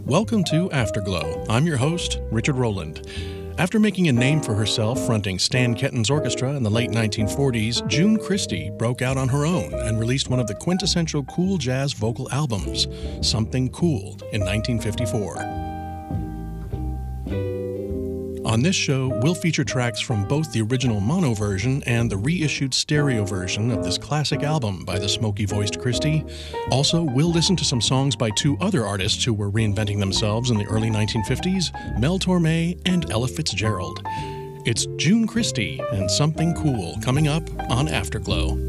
Welcome to Afterglow. I'm your host, Richard Rowland. After making a name for herself fronting Stan Kenton's orchestra in the late 1940s, June Christy broke out on her own and released one of the quintessential cool jazz vocal albums, Something Cool, in 1954. On this show, we'll feature tracks from both the original mono version and the reissued stereo version of this classic album by the smoky-voiced Christy. Also, we'll listen to some songs by two other artists who were reinventing themselves in the early 1950s, Mel Torme and Ella Fitzgerald. It's June Christy and Something Cool coming up on Afterglow.